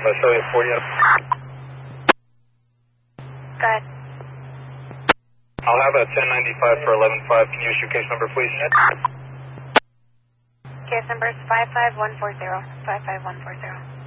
show you 40 up. Go ahead. I'll have a 1095 for 11-5. Can you issue case number, please? Case number is 55140. 55140.